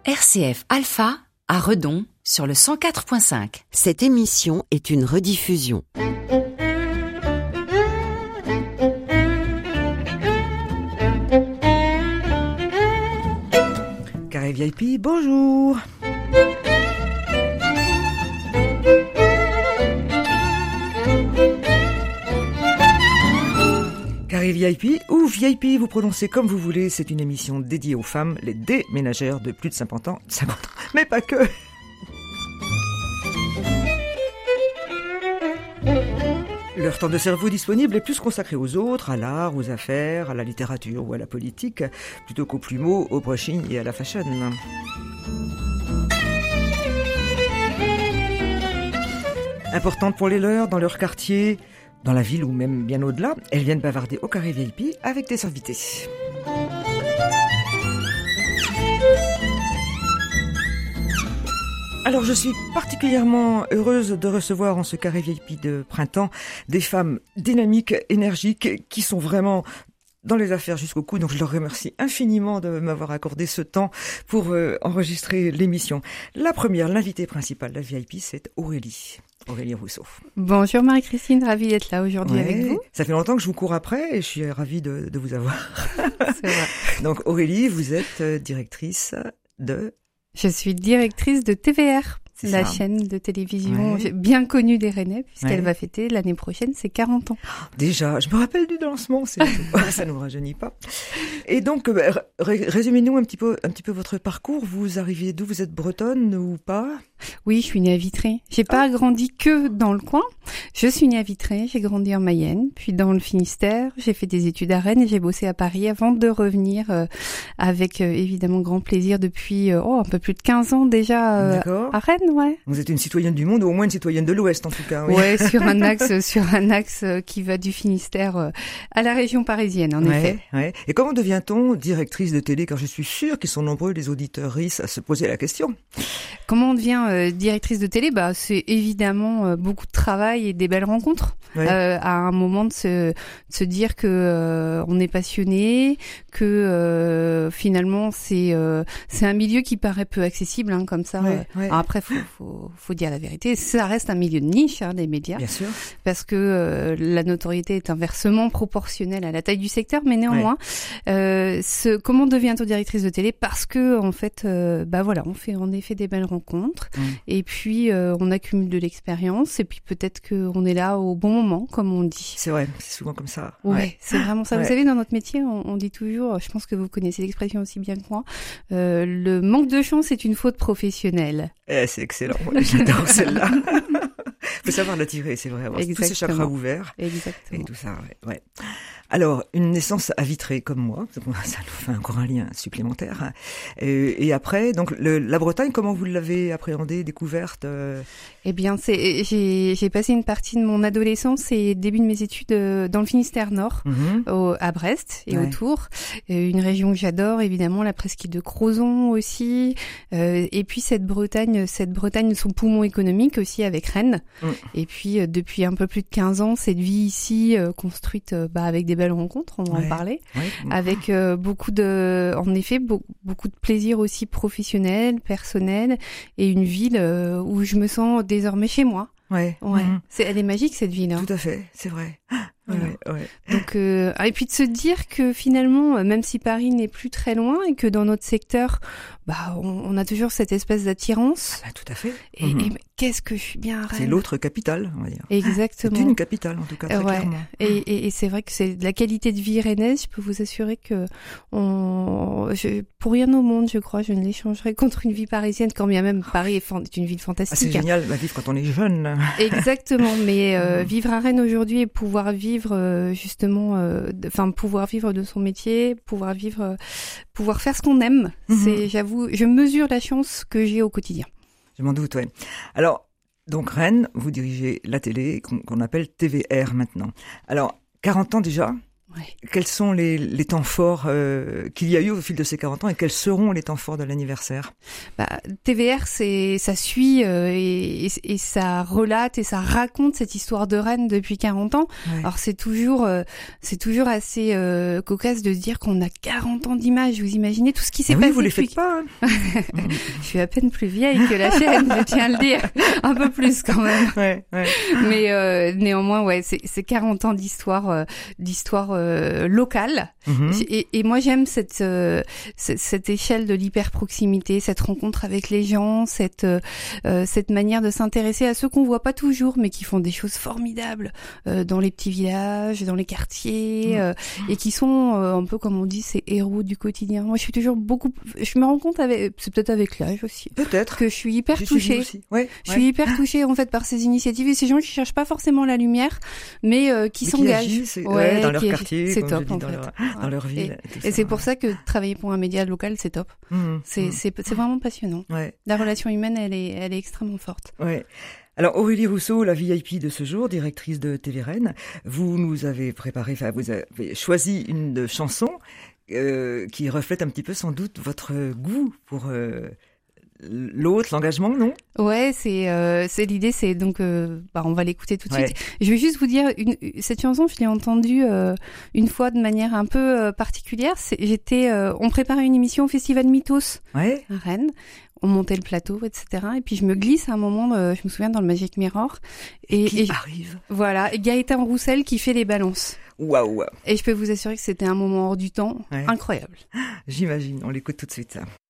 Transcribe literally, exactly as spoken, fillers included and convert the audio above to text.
R C F Alpha à Redon sur le cent quatre virgule cinq. Cette émission est une rediffusion. Carré V I P, bonjour. Carré V I P ou V I P, vous prononcez comme vous voulez, c'est une émission dédiée aux femmes, les déménagères de plus de cinquante ans, cinquante ans, mais pas que. Leur temps de cerveau disponible est plus consacré aux autres, à l'art, aux affaires, à la littérature ou à la politique, plutôt qu'aux plumeaux, au brushing et à la fashion. Importantes pour les leurs, dans leur quartier, dans la ville ou même bien au-delà, elles viennent bavarder au Carré V I P avec des invités. Alors je suis particulièrement heureuse de recevoir en ce Carré V I P de printemps des femmes dynamiques, énergiques, qui sont vraiment dans les affaires jusqu'au cou. Donc je leur remercie infiniment de m'avoir accordé ce temps pour euh, enregistrer l'émission. La première, l'invitée principale de la V I P, c'est Aurélie. Aurélie Rousseau. Bonjour Marie-Christine, ravie d'être là aujourd'hui ouais, avec vous. Ça fait longtemps que je vous cours après et je suis ravie de, de vous avoir. C'est vrai. Donc Aurélie, vous êtes directrice de... Je suis directrice de T V R, C'est la ça. chaîne de télévision Ouais. bien connue des Rennais, puisqu'elle Ouais. va fêter l'année prochaine ses quarante ans. Déjà, je me rappelle du lancement, c'est... ça ne nous rajeunit pas. Et donc, euh, ré- résumez-nous un petit peu, un petit peu votre parcours. Vous arrivez d'où? Vous êtes bretonne ou pas? Oui, je suis née à Vitré. J'ai pas grandi que dans le coin. Je suis née à Vitré, j'ai grandi en Mayenne, puis dans le Finistère. J'ai fait des études à Rennes et j'ai bossé à Paris avant de revenir euh, avec euh, évidemment grand plaisir depuis euh, oh, un peu plus de quinze ans déjà euh, D'accord. à Rennes, ouais. Vous êtes une citoyenne du monde, ou au moins une citoyenne de l'Ouest en tout cas. Oui. Ouais, sur un axe, sur un axe euh, qui va du Finistère euh, à la région parisienne, en Ouais, effet. ouais. Et comment devient-on directrice de télé? Car je suis sûre qu'ils sont nombreux, les auditeurs à se poser la question. Comment on devient euh, directrice de télé? Bah, c'est évidemment euh, beaucoup de travail et des belles rencontres. Ouais. Euh, à un moment de se, de se dire que euh, on est passionné, que euh, finalement c'est euh, c'est un milieu qui paraît peu accessible, hein, comme ça. Ouais, Euh, ouais. alors après, faut, faut faut dire la vérité, ça reste un milieu de niche, hein, les médias. Bien sûr. Parce que euh, la notoriété est inversement proportionnelle à la taille du secteur, mais néanmoins, euh, ce, comment devient-on directrice de télé? Parce que en fait, euh, bah voilà, on fait en effet des belles rencontres, Mm. et puis euh, on accumule de l'expérience, et puis peut-être qu'on est là au bon moment, comme on dit. C'est vrai, c'est souvent comme ça. Ouais, c'est vraiment ça. Ouais. Vous savez, dans notre métier, on, on dit toujours, je pense que vous connaissez l'expression aussi bien que moi, euh, le manque de chance est une faute professionnelle. Eh, c'est excellent, ouais, j'adore celle-là. Faut savoir la tirer, c'est vrai, avoir tous ces Exactement. chakras ouverts. Exactement. Et tout ça, ouais, ouais. Alors, une naissance à Vitré, comme moi, ça nous fait encore un lien supplémentaire. Et, et après, donc, le, la Bretagne, comment vous l'avez appréhendée, découverte euh... Eh bien, c'est, j'ai, j'ai passé une partie de mon adolescence et début de mes études euh, dans le Finistère Nord, mm-hmm. au, à Brest et Ouais. autour. Euh, une région que j'adore, évidemment, la presqu'île de Crozon aussi. Euh, et puis cette Bretagne, cette Bretagne, son poumon économique aussi avec Rennes. Mm. Et puis, euh, depuis un peu plus de quinze ans, cette vie ici, euh, construite euh, bah, avec des belles rencontres, on va Ouais. en parler. Ouais. Avec euh, beaucoup de, en effet, be- beaucoup de plaisir aussi professionnel, personnel, et une ville euh, où je me sens désormais chez moi. Ouais. Ouais, Mhm. c'est, elle est magique cette ville. Hein. Tout à fait, c'est vrai. Ouais, Voilà. ouais, ouais. Donc, euh, et puis de se dire que finalement, euh, même si Paris n'est plus très loin et que dans notre secteur, bah, on, on a toujours cette espèce d'attirance. Ah bah, tout à fait. Et, Mhm. et mais qu'est-ce que je suis bien à Rennes. C'est l'autre capitale, on va dire. Exactement. C'est une capitale, en tout cas, très Euh, ouais. clairement. Et, et, et c'est vrai que c'est de la qualité de vie rennaise. Je peux vous assurer que on, je, pour rien au monde, je crois, je ne l'échangerai contre une vie parisienne, quand bien même Paris est, fan- est une ville Ah, fantastique. c'est génial, la vivre quand on est jeune. Exactement, mais euh, Mm. vivre à Rennes aujourd'hui et pouvoir vivre euh, justement, euh, de- enfin pouvoir vivre de son métier, pouvoir vivre, euh, pouvoir faire ce qu'on aime, Mhm. c'est, j'avoue, je mesure la chance que j'ai au quotidien. Je m'en doute, ouais. Alors, donc Rennes, vous dirigez la télé qu'on, qu'on appelle T V R maintenant. Alors, quarante ans déjà, Ouais. Quels sont les, les temps forts euh, qu'il y a eu au fil de ces quarante ans et quels seront les temps forts de l'anniversaire? Bah, T V R, c'est, ça suit euh, et, et, et ça relate et ça raconte cette histoire de Rennes depuis quarante ans. Ouais. Alors c'est toujours, euh, c'est toujours assez euh, cocasse de se dire qu'on a quarante ans d'images. Vous imaginez tout ce qui s'est Ah passé oui, vous les depuis... faites pas. Hein. Je suis à peine plus vieille que la chaîne, je tiens à le dire, un peu plus quand même. Ouais, ouais. Mais euh, néanmoins, ouais, c'est, c'est quarante ans d'histoire, euh, d'histoire euh, locale. Mm-hmm. Et, et moi, j'aime cette, euh, cette cette échelle de l'hyper-proximité, cette rencontre avec les gens, cette euh, cette manière de s'intéresser à ceux qu'on voit pas toujours, mais qui font des choses formidables euh, dans les petits villages, dans les quartiers, Mm. euh, et qui sont euh, un peu comme on dit, ces héros du quotidien. Moi, je suis toujours beaucoup. Je me rends compte avec, c'est peut-être avec l'âge aussi, Peut-être. que je suis hyper J'y suis venue touchée. aussi. Ouais, Je ouais. suis hyper touchée en fait par ces initiatives et ces gens qui cherchent pas forcément la lumière, mais euh, qui Mais s'engagent agissent, ouais, ouais, dans leur qui quartier, agissent. C'est comme top je dis, en dans fait. leur, dans leur ville. Et, tout et ça, c'est ouais. pour ça que travailler pour un média local, c'est top. Mmh, C'est mmh. c'est c'est vraiment passionnant. Ouais, La relation humaine, elle est elle est extrêmement forte. ouais. Alors Aurélie Rousseau, la V I P de ce jour, directrice de T V Rennes, vous nous avez préparé, enfin vous avez choisi une chanson euh, qui reflète un petit peu sans doute votre goût pour euh, l'autre, l'engagement, non? Ouais, c'est euh, c'est l'idée, c'est donc euh, bah on va l'écouter tout de Ouais. suite. Je vais juste vous dire une cette chanson, je l'ai entendue euh, une fois de manière un peu euh, particulière. C'est, j'étais, euh, on préparait une émission au Festival Mythos Ouais. à Rennes. On montait le plateau, et cetera. Et puis je me glisse à un moment, euh, je me souviens dans le Magic Mirror, et, Qui et arrive? voilà, et Gaëtan Roussel qui fait les balances. Waouh, Et je peux vous assurer que c'était un moment hors du temps, Ouais. incroyable. j'imagine. On l'écoute tout de suite. Ça.